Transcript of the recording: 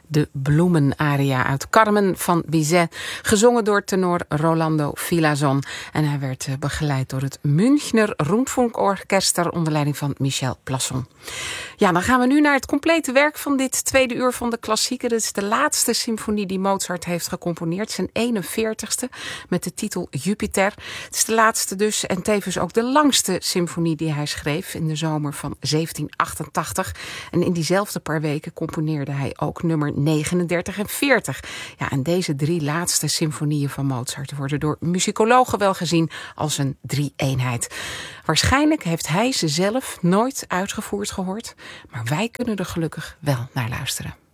De bloemenaria uit Carmen van Bizet, gezongen door tenor Rolando Villazon. En hij werd begeleid door het Münchner Rundfunkorchester onder leiding van Michel Plasson. Ja, dan gaan we nu naar het complete werk van dit tweede uur van de klassieker. Dit is de laatste symfonie die Mozart heeft gecomponeerd, zijn 41ste, met de titel Jupiter. Het is de laatste dus en tevens ook de langste symfonie die hij schreef in de zomer van 1788. En in diezelfde paar weken componeerde hij ook nummer 39 en 40. Ja, en deze drie laatste symfonieën van Mozart worden door muzikologen wel gezien als een drie-eenheid. Waarschijnlijk heeft hij ze zelf nooit uitgevoerd gehoord, maar wij kunnen er gelukkig wel naar luisteren.